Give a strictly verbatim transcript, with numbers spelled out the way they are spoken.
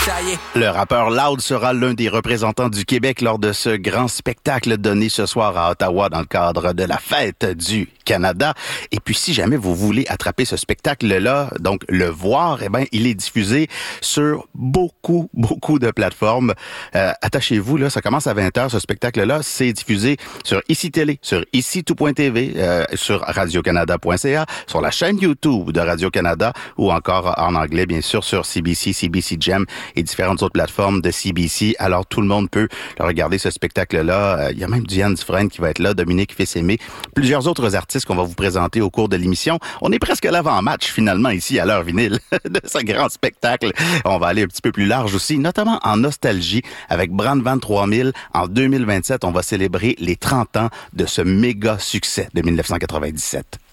Ça y est. Le rappeur Loud sera l'un des représentants du Québec lors de ce grand spectacle donné ce soir à Ottawa dans le cadre de la fête du Canada. Et puis, si jamais vous voulez attraper ce spectacle-là, donc le voir, eh ben, il est diffusé sur beaucoup, beaucoup de plateformes. Euh, attachez-vous, là, ça commence à vingt heures, ce spectacle-là. C'est diffusé sur Ici Télé, sur ici tout point t v, euh, sur radio canada point c a, sur la chaîne YouTube de Radio-Canada ou encore en anglais, bien sûr, sur C B C, C B C Gem et différentes autres plateformes de C B C. Alors, tout le monde peut regarder ce spectacle-là. Euh, il y a même Diane Dufresne qui va être là, Dominique Fils-Aimé, plusieurs autres artistes qu'on va vous présenter au cours de l'émission. On est presque à l'avant-match, finalement, ici, à l'heure vinyle, de ce grand spectacle. On va aller un petit peu plus large aussi, notamment en nostalgie, avec Brandvan trois mille. En deux mille vingt-sept, on va célébrer les trente ans de ce méga succès de dix-neuf cent quatre-vingt-dix-sept.